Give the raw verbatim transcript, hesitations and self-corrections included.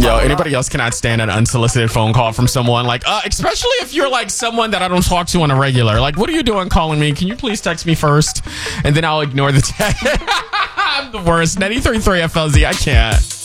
Yo, anybody else cannot stand an unsolicited phone call from someone. Like, uh, especially if you're like someone that I don't talk to on a regular. Like, what are you doing calling me? Can you please text me first? And then I'll ignore the text. I'm the worst. ninety-three point three F L Z. I can't.